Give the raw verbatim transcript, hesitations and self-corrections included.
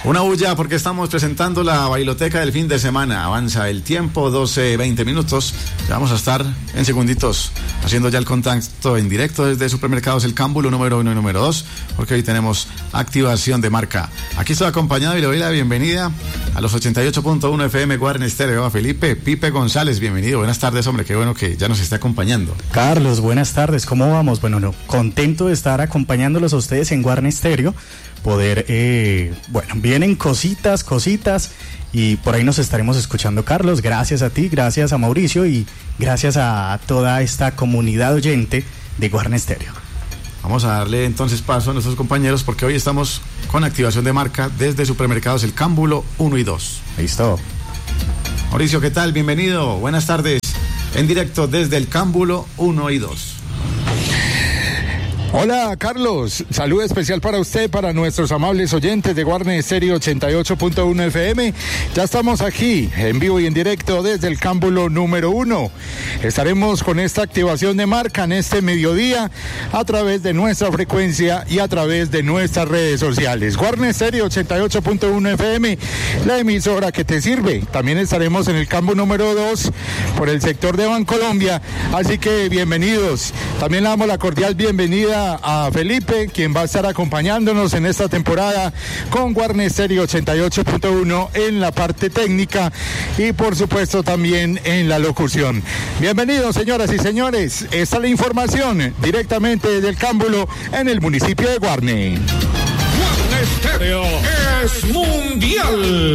Una bulla porque estamos presentando la bailoteca del fin de semana. Avanza el tiempo, doce, veinte minutos. Ya vamos a estar en segunditos haciendo ya el contacto en directo desde Supermercados El Cámbulo número uno y número dos, porque hoy tenemos activación de marca. Aquí estoy acompañado y le doy la bienvenida a los ochenta y ocho punto uno F M Guarne Estéreo a Felipe Pipe González. Bienvenido, buenas tardes, hombre, qué bueno que ya nos esté acompañando. Carlos, buenas tardes, ¿cómo vamos? Bueno, no, contento de estar acompañándolos a ustedes en Guarne Estéreo. Poder, eh, bueno, vienen cositas, cositas, y por ahí nos estaremos escuchando, Carlos. Gracias a ti, gracias a Mauricio y gracias a toda esta comunidad oyente de Guarne Estéreo. Vamos a darle entonces paso a nuestros compañeros porque hoy estamos con activación de marca desde Supermercados El Cámbulo uno y dos. Listo. Mauricio, ¿qué tal? Bienvenido, buenas tardes. En directo desde El Cámbulo uno y dos. Hola Carlos, saludo especial para usted, para nuestros amables oyentes de Guarne Estéreo ochenta y ocho punto uno F M. Ya estamos aquí en vivo y en directo desde el Cámbulo número uno. Estaremos con esta activación de marca en este mediodía a través de nuestra frecuencia y a través de nuestras redes sociales. Guarne Estéreo ochenta y ocho punto uno F M, la emisora que te sirve. También estaremos en el Cámbulo número dos por el sector de Bancolombia, así que bienvenidos. También le damos la cordial bienvenida a Felipe, quien va a estar acompañándonos en esta temporada con Guarne Estéreo ochenta y ocho punto uno en la parte técnica y por supuesto también en la locución. Bienvenidos, señoras y señores, esta es la información directamente desde el Cámbulo en el municipio de Guarne. Guarne Estéreo es mundial.